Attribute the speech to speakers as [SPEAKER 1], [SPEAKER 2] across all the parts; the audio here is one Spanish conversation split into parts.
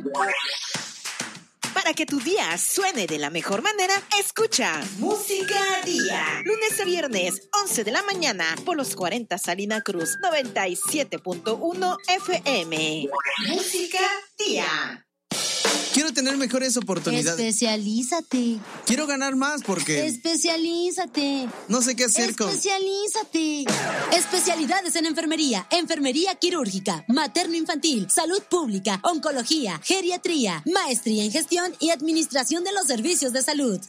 [SPEAKER 1] Para que tu día suene de la mejor manera, escucha Música Día. Lunes a viernes, 11 de la mañana, por los 40 Salina Cruz, 97.1 FM. Música Día.
[SPEAKER 2] Quiero tener mejores oportunidades.
[SPEAKER 3] Especialízate.
[SPEAKER 2] Quiero ganar más porque...
[SPEAKER 3] Especialízate.
[SPEAKER 2] No sé qué hacer con...
[SPEAKER 3] Especialízate. Especialidades en enfermería, enfermería quirúrgica, materno-infantil, salud pública, oncología, geriatría, maestría en gestión y administración de los servicios de salud.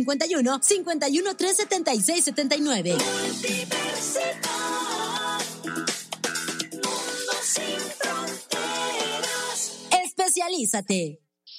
[SPEAKER 3] 951-513-7679. Especialízate.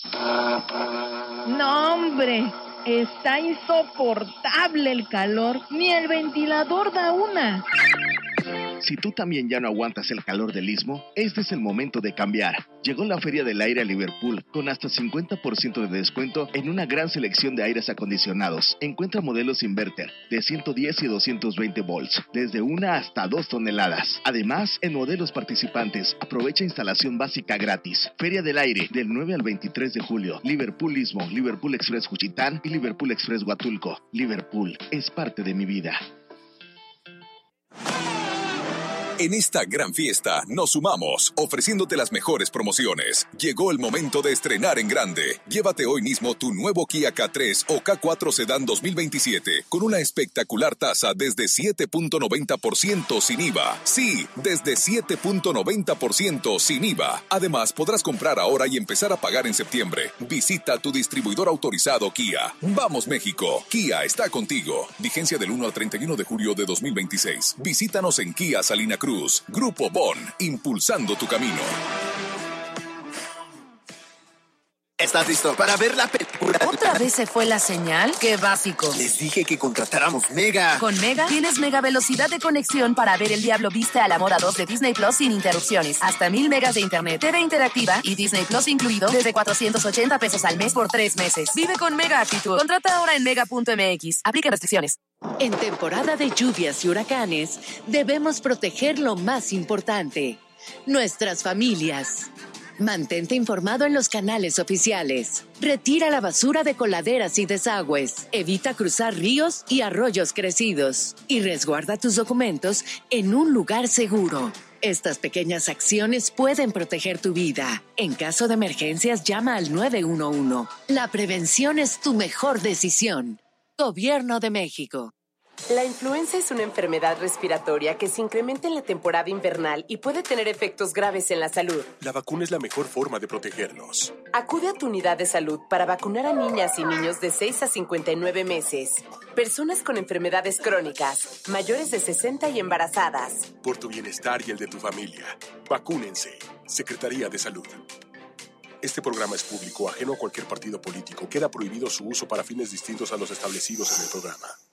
[SPEAKER 4] No, hombre, está insoportable el calor. Ni el ventilador da una.
[SPEAKER 5] Si tú también ya no aguantas el calor del Istmo, este es el momento de cambiar. Llegó la Feria del Aire a Liverpool con hasta 50% de descuento en una gran selección de aires acondicionados. Encuentra modelos inverter de 110 y 220 volts, desde 1 hasta 2 toneladas. Además, en modelos participantes, aprovecha instalación básica gratis. Feria del Aire, del 9 al 23 de julio. Liverpool Istmo, Liverpool Express Juchitán y Liverpool Express Huatulco. Liverpool es parte de mi vida.
[SPEAKER 6] En esta gran fiesta nos sumamos, ofreciéndote las mejores promociones. Llegó el momento de estrenar en grande. Llévate hoy mismo tu nuevo Kia K3 o K4 Sedan 2027 con una espectacular tasa desde 7.90% sin IVA. Sí, desde 7.90% sin IVA. Además, podrás comprar ahora y empezar a pagar en septiembre. Visita tu distribuidor autorizado Kia. ¡Vamos, México! Kia está contigo. Vigencia del 1 al 31 de julio de 2026. Visítanos en Kia Salina Cruz. Grupo Bon, impulsando tu camino.
[SPEAKER 7] ¿Estás listo para ver la película?
[SPEAKER 8] ¿Otra vez se fue la señal? ¡Qué básico!
[SPEAKER 7] Les dije que contratáramos Mega.
[SPEAKER 8] Con Mega tienes mega velocidad de conexión para ver El Diablo Viste a la Moda 2 de Disney Plus sin interrupciones. Hasta 1000 megas de internet, TV interactiva y Disney Plus incluido desde 480 pesos al mes por 3 meses. Vive con Mega Actitud. Contrata ahora en mega.mx. Aplica restricciones.
[SPEAKER 9] En temporada de lluvias y huracanes, debemos proteger lo más importante: nuestras familias. Mantente informado en los canales oficiales. Retira la basura de coladeras y desagües. Evita cruzar ríos y arroyos crecidos. Y resguarda tus documentos en un lugar seguro. Estas pequeñas acciones pueden proteger tu vida. En caso de emergencias, llama al 911. La prevención es tu mejor decisión. Gobierno de México.
[SPEAKER 10] La influenza es una enfermedad respiratoria que se incrementa en la temporada invernal y puede tener efectos graves en la salud.
[SPEAKER 11] La vacuna es la mejor forma de protegernos.
[SPEAKER 10] Acude a tu unidad de salud para vacunar a niñas y niños de 6 a 59 meses, personas con enfermedades crónicas, mayores de 60 y embarazadas.
[SPEAKER 11] Por tu bienestar y el de tu familia, vacúnense. Secretaría de Salud. Este programa es público, ajeno a cualquier partido político. Queda prohibido su uso para fines distintos a los establecidos en el programa.